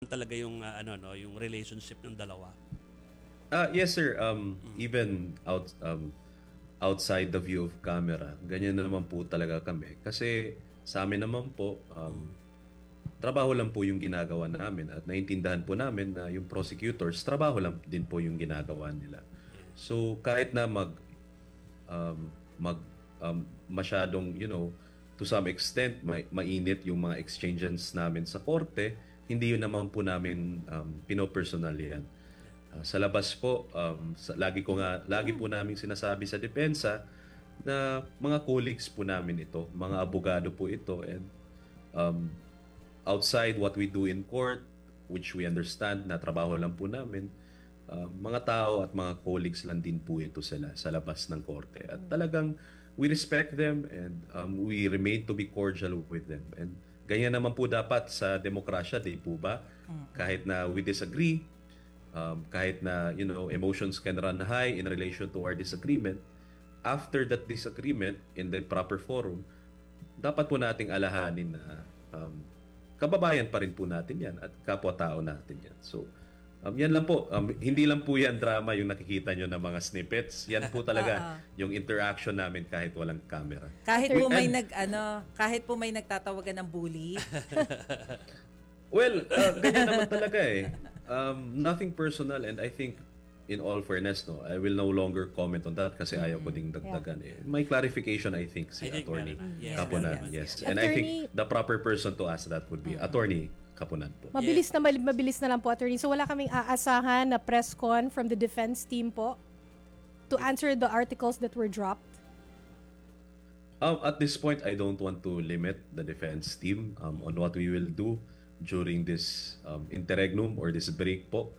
talaga yung yung relationship ng dalawa. Yes sir, even outside the view of camera, ganyan naman po talaga kami. Kasi sa amin naman po, trabaho lang po yung ginagawa namin at naintindahan po namin na yung prosecutors, trabaho lang din po yung ginagawa nila. So kahit na masyadong, to some extent, mainit yung mga exchanges namin sa korte, hindi yun naman po namin pinopersonal yan. Sa labas po, lagi po namin sinasabi sa depensa na mga colleagues po namin ito, mga abogado po ito, and outside what we do in court, which we understand na trabaho lang po namin, mga tao at mga colleagues lang din po ito sila sa labas ng korte. At talagang we respect them and we remain to be cordial with them. And ganyan naman po dapat sa demokrasya, di po ba? Kahit na we disagree, kahit na emotions can run high in relation to our disagreement, after that disagreement in the proper forum, dapat po nating alahanin na kababayan pa rin po natin yan at kapwa-tao natin yan. So yan lang po, hindi lang po yan drama yung nakikita nyo na mga snippets. Yan po talaga yung interaction namin kahit walang camera. Kahit po may nagtatawagan ng bully. Well, ganyan naman talaga eh. Nothing personal, and I think in all fairness, I will no longer comment on that kasi ayaw ko ding dagdagan eh. May clarification, I think, si Attorney Caponan. Yes. And I think the proper person to ask that would be Attorney Caponan po. Mabilis na lang po, Attorney. So wala kaming aasahan na press con from the defense team po to answer the articles that were dropped? At this point, I don't want to limit the defense team on what we will do during this interregnum or this break po.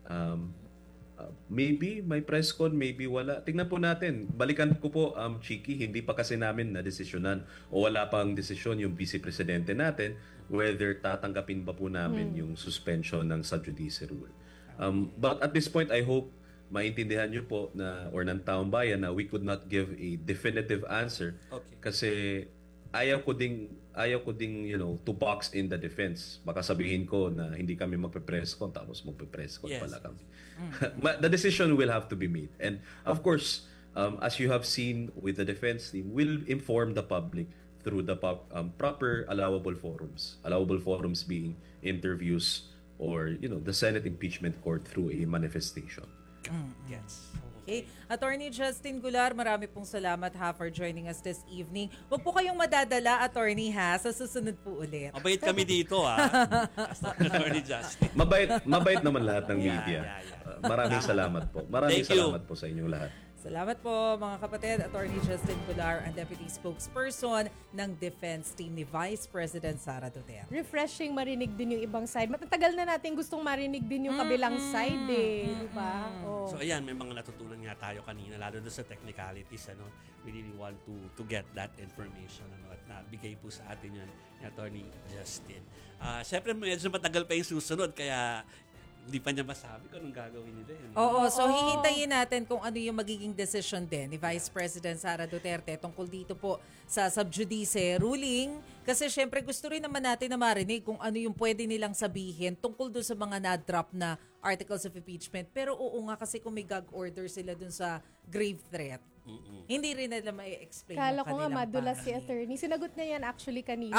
Maybe may press con, maybe wala. Tingnan po natin. Balikan ko po, Chiki, hindi pa kasi namin na-desisyonan o wala pang desisyon yung vice presidente natin whether tatanggapin ba po namin yung suspension ng sub judice rule. But at this point, I hope maintindihan nyo po na, or ng taong bayan, na we could not give a definitive answer. Okay. Kasi ayaw ko ding to box in the defense. Baka sabihin ko na hindi kami magpe-press con tapos magpe-press con pala kami. The decision will have to be made. And of course, as you have seen with the defense team, we'll inform the public through the proper allowable forums. Allowable forums being interviews or the Senate impeachment court through a manifestation. Yes. Okay. Attorney Justin Goulart, marami pong salamat for joining us this evening. Huwag po kayong madadala, Attorney sa susunod po ulit. Mabait kami dito Attorney Justin. Mabait naman lahat ng media. Maraming salamat po. Maraming salamat po sa inyong lahat. Salamat po mga kapatid. Attorney Justin Goulart, ang Deputy Spokesperson ng Defense Team ni Vice President Sara Duterte. Refreshing marinig din yung ibang side. Matagal na natin gustong marinig din yung kabilang side di ba? So ayan, may mga natutunan nga tayo kanina, lalo doon sa technicalities. We really want to get that information at nabigay po sa atin yun ni Attorney Justin. Siyempre medyo matagal pa yung susunod, kaya hindi pa niya masabi kung anong gagawin nila. Oo, so hihintayin natin kung ano yung magiging decision din ni Vice President Sara Duterte tungkol dito po sa sub judice ruling. Kasi syempre gusto rin naman natin na marinig kung ano yung pwede nilang sabihin tungkol doon sa mga na-drop na articles of impeachment. Pero oo nga, kasi kung may gag order sila doon sa grave threat, hindi rin nila mai-explain Kala yung ko nga kanilang madulas si panig. Attorney. Sinagot na yan actually kanina.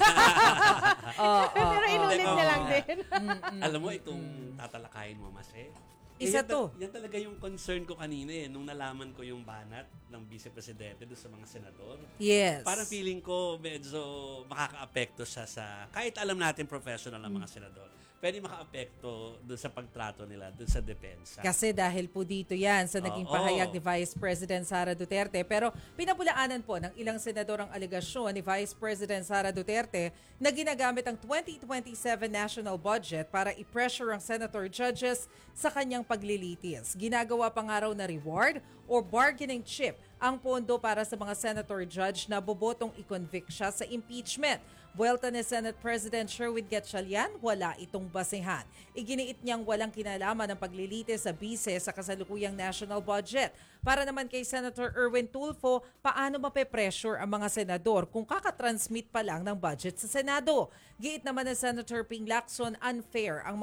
Pero inulit na lang din. Alam mo, itong tatalakayin mo, Mase, Isa to. Yan talaga yung concern ko kanina nung nalaman ko yung banat ng Vice Presidente doon sa mga senador. Yes. Parang feeling ko medyo makaka-apekto siya sa, kahit alam natin professional ang mga senador, pwede maka-apekto doon sa pagtrato nila doon sa depensa. Kasi dahil po dito yan sa naging pahayag ni Vice President Sara Duterte. Pero pinapulaanan po ng ilang senador ang alegasyon ni Vice President Sara Duterte na ginagamit ang 2027 national budget para i-pressure ang senator judges sa kanyang paglilitis. Ginagawa pa nga raw na reward or bargaining chip ang pondo para sa mga senator judge na bobotong i-convict siya sa impeachment. Buwelta ni Senate President Sherwin Gatchalian, wala itong basehan. Iginiit niyang walang kinalaman ang paglilitis sa bise sa kasalukuyang national budget. Para naman kay Senator Erwin Tulfo, paano mape-pressure ang mga senador kung kakatransmit pa lang ng budget sa Senado? Giit naman ni Senator Ping Lacson, unfair ang